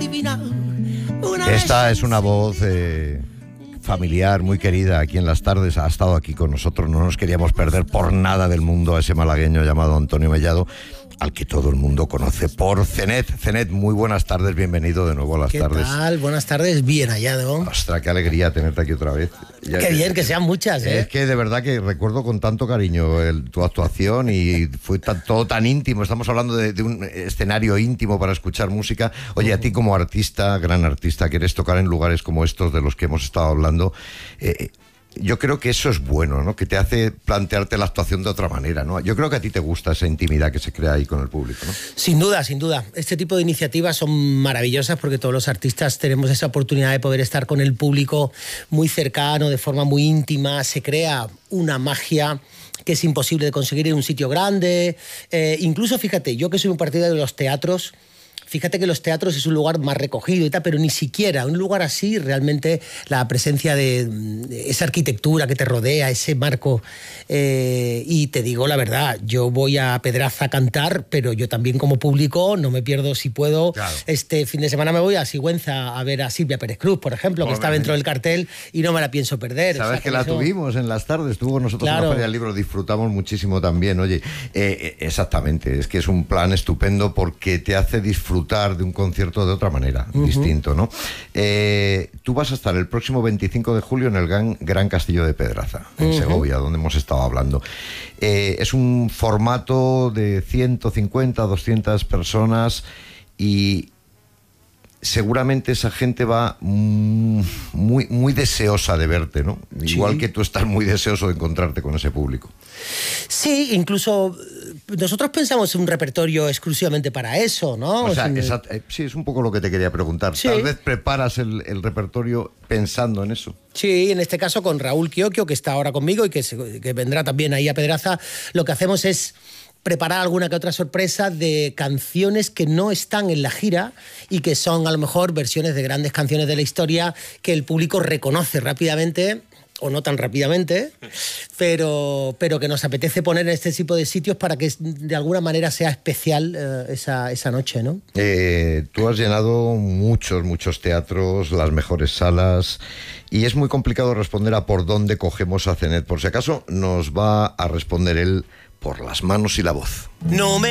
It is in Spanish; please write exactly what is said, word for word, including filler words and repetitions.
adivinado. Esta es una voz eh, familiar, muy querida aquí en las tardes. Ha estado aquí con nosotros, no nos queríamos perder por nada del mundo a ese malagueño llamado Antonio Mellado, al que todo el mundo conoce por Zenet. Zenet, muy buenas tardes, bienvenido de nuevo a las ¿Qué tardes. ¿Qué tal? Buenas tardes, bien hallado. Ostras, qué alegría tenerte aquí otra vez. Ya, qué bien, que sean muchas, ¿eh? Es que de verdad que recuerdo con tanto cariño el, tu actuación y fue tan, todo tan íntimo. Estamos hablando de, de un escenario íntimo para escuchar música. Oye, a ti como artista, gran artista, quieres tocar en lugares como estos de los que hemos estado hablando. Eh, Yo creo que eso es bueno, ¿no? Que te hace plantearte la actuación de otra manera, ¿no? Yo creo que a ti te gusta esa intimidad que se crea ahí con el público, ¿no? Sin duda, sin duda. Este tipo de iniciativas son maravillosas porque todos los artistas tenemos esa oportunidad de poder estar con el público muy cercano, de forma muy íntima. Se crea una magia que es imposible de conseguir en un sitio grande. Eh, incluso, fíjate, yo que soy un partidario de los teatros, fíjate que los teatros es un lugar más recogido y tal, pero ni siquiera un lugar así, realmente la presencia de esa arquitectura que te rodea, ese marco. Eh, y te digo la verdad, yo voy a Pedraza a cantar, pero yo también como público no me pierdo, si puedo. Claro. Este fin de semana me voy a Sigüenza a ver a Silvia Pérez Cruz, por ejemplo, que está dentro del cartel y no me la pienso perder. Sabes, o sea, que la eso... tuvimos en las tardes, estuvo con nosotros claro. en la Feria del Libro, disfrutamos muchísimo también. Oye, eh, exactamente, es que es un plan estupendo porque te hace disfrutar de un concierto de otra manera, uh-huh. distinto, ¿no? Eh, tú vas a estar el próximo veinticinco de julio en el Gran, Gran Castillo de Pedraza, en uh-huh. Segovia, donde hemos estado hablando. Eh, es un formato de ciento cincuenta, doscientas personas y seguramente esa gente va muy, muy deseosa de verte, ¿no? Sí. Igual que tú estás muy deseoso de encontrarte con ese público. Sí, incluso nosotros pensamos en un repertorio exclusivamente para eso, ¿no? O sea, o sea esa, sí, es un poco lo que te quería preguntar. Sí. Tal vez preparas el, el repertorio pensando en eso. Sí, en este caso con Raúl Quioquio, que está ahora conmigo y que, se, que vendrá también ahí a Pedraza, lo que hacemos es preparar alguna que otra sorpresa de canciones que no están en la gira y que son a lo mejor versiones de grandes canciones de la historia que el público reconoce rápidamente o no tan rápidamente, pero, pero que nos apetece poner en este tipo de sitios para que de alguna manera sea especial eh, esa, esa noche, ¿no? Eh, tú has llenado muchos, muchos teatros, las mejores salas, y es muy complicado responder a por dónde cogemos a Zenet. Por si acaso nos va a responder él por las manos y la voz. No me